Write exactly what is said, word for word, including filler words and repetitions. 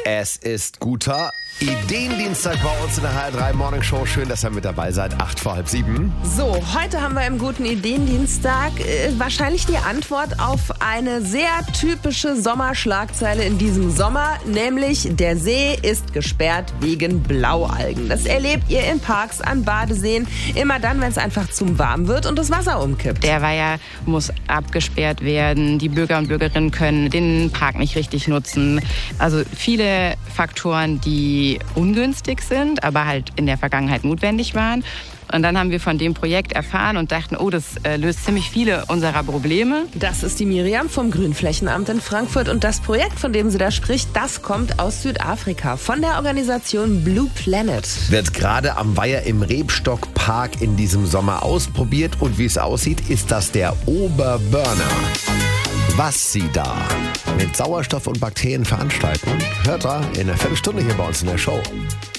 Es ist guter Ideendienstag bei uns in der H R drei Morning Show. Schön, dass ihr mit dabei seid. Acht vor halb sieben. So, heute haben wir im guten Ideendienstag äh, wahrscheinlich die Antwort auf eine sehr typische Sommerschlagzeile in diesem Sommer, nämlich der See ist gesperrt wegen Blaualgen. Das erlebt ihr in Parks, an Badeseen, immer dann, wenn es einfach zu warm wird und das Wasser umkippt. Der Weiher muss abgesperrt werden. Die Bürger und Bürgerinnen können den Park nicht richtig nutzen. Also viele Faktoren, die ungünstig sind, aber halt in der Vergangenheit notwendig waren. Und dann haben wir von dem Projekt erfahren und dachten, oh, das äh, löst ziemlich viele unserer Probleme. Das ist die Miriam vom Grünflächenamt in Frankfurt und das Projekt, von dem sie da spricht, das kommt aus Südafrika von der Organisation Blue Planet. Wird gerade am Weiher im Rebstockpark in diesem Sommer ausprobiert und wie es aussieht, ist das der Oberburner. Was sie da mit Sauerstoff und Bakterien veranstalten, hört ihr in einer Viertelstunde hier bei uns in der Show.